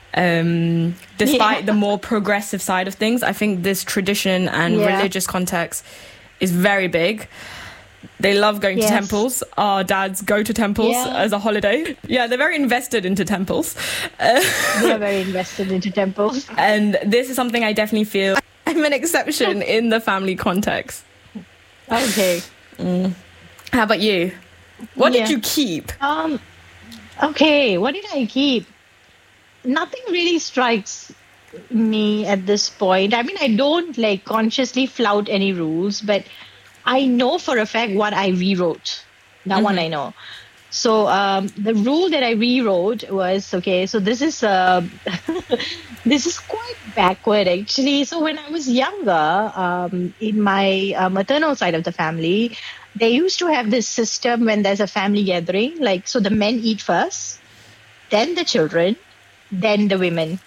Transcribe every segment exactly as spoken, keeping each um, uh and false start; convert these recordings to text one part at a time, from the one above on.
Um, despite Yeah. the more progressive side of things, I think this tradition and Yeah. religious context is very big. They love going Yes. to temples. Our dads go to temples Yeah. as a holiday. Yeah, they're very invested into temples. Uh, They are very invested into temples. and this is something I definitely feel I'm an exception in the family context. Okay. How about you? What did Yeah. you keep? Um. Okay. What did I keep? Nothing really strikes me at this point. I mean, I don't like consciously flout any rules, but I know for a fact what I rewrote. That one I know. So um, the rule that I rewrote was okay. So this is uh, this is quite backward actually. So when I was younger, um, in my uh, maternal side of the family, they used to have this system when there's a family gathering. Like so, the men eat first, then the children, then the women.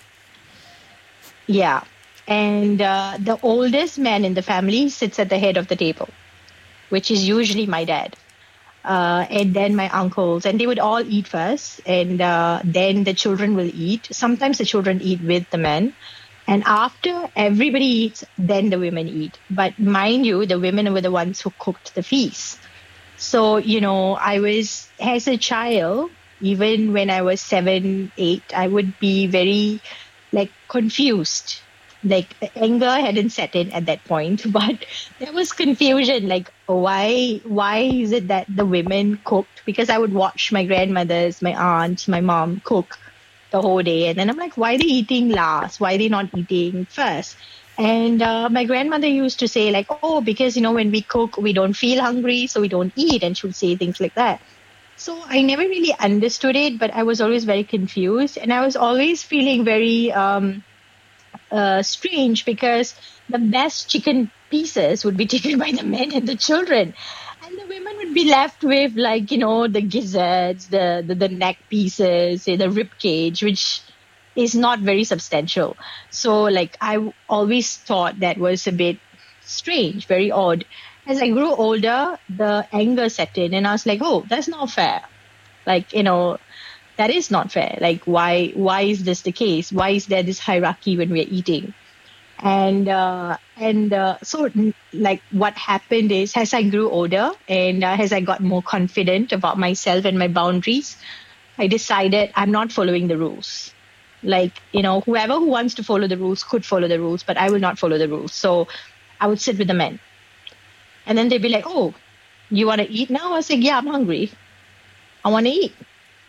Yeah, and uh, the oldest man in the family sits at the head of the table, which is usually my dad. Uh, and then my uncles, and they would all eat first, and uh, then the children will eat. Sometimes the children eat with the men, and after everybody eats, then the women eat. But mind you, the women were the ones who cooked the feast. So, you know, I was, as a child, even when I was seven, eight, I would be very, like, confused. Like, anger hadn't set in at that point, but there was confusion. Like, why, why is it that the women cooked? Because I would watch my grandmothers, my aunts, my mom cook the whole day. And then I'm like, why are they eating last? Why are they not eating first? And uh, my grandmother used to say like, oh, because, you know, when we cook, we don't feel hungry, so we don't eat. And she would say things like that. So I never really understood it, but I was always very confused. And I was always feeling very um, uh, strange because the best chicken pieces would be taken by the men and the children. And the women would be left with like, you know, the gizzards, the, the, the neck pieces, the rib cage, which is not very substantial. So like I always thought that was a bit strange, very odd. As I grew older, the anger set in and I was like, oh, that's not fair. Like, you know, that is not fair. Like, why, why is this the case? Why is there this hierarchy when we're eating? And, uh, and, uh, so like what happened is as I grew older and uh, as I got more confident about myself and my boundaries, I decided I'm not following the rules. Like, you know, whoever who wants to follow the rules could follow the rules, but I will not follow the rules. So I would sit with the men. And then they'd be like, oh, you want to eat now? I was like, yeah, I'm hungry. I want to eat.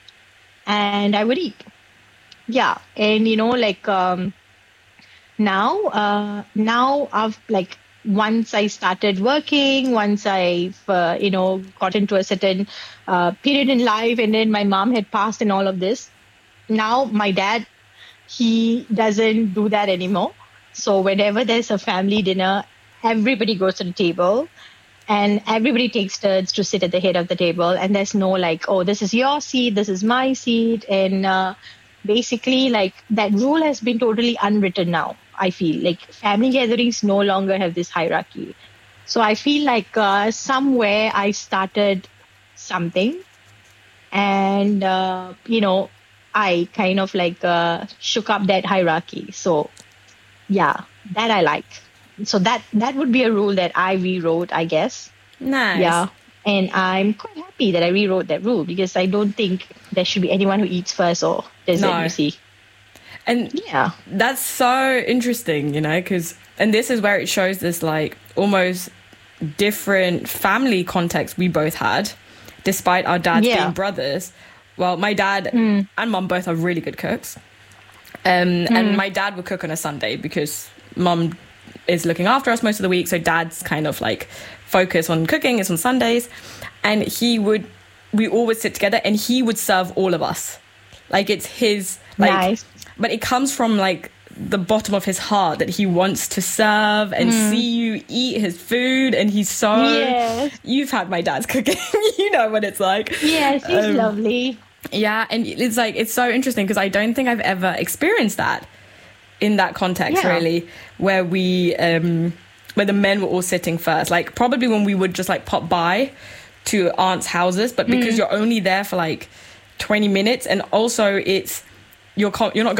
And I would eat. Yeah. And, you know, like um, now, uh, now I've like, once I started working, once I've, uh, you know, got into a certain uh, period in life and then my mom had passed and all of this. Now my dad, he doesn't do that anymore. So whenever there's a family dinner, everybody goes to the table and everybody takes turns to sit at the head of the table. And there's no like, oh, this is your seat, this is my seat. And uh, basically like that rule has been totally unwritten now. I feel like family gatherings no longer have this hierarchy. So I feel like uh, somewhere I started something and, uh, you know, I kind of like uh, shook up that hierarchy. So yeah, that I like. So that, that would be a rule that I rewrote, I guess. Nice. Yeah. And I'm quite happy that I rewrote that rule because I don't think there should be anyone who eats first or does No. it, you see. And yeah, that's so interesting, you know, because, and this is where it shows this like almost different family context we both had, despite our dads yeah. being brothers. Well, my dad mm. and mum both are really good cooks. Um, mm. And my dad would cook on a Sunday because mum is looking after us most of the week. So dad's kind of like focus on cooking is on Sundays. And he would, we always sit together and he would serve all of us. Like it's his, like, nice. But it comes from like the bottom of his heart that he wants to serve and mm. see you eat his food. And he's so, yes. You've had my dad's cooking, you know what it's like. Yes, he's um, lovely. Yeah. And it's like, it's so interesting because I don't think I've ever experienced that in that context, yeah. really, where we, um, where the men were all sitting first. Like probably when we would just like pop by to aunts' houses, but because mm. you're only there for like twenty minutes and also it's, you're, you're not going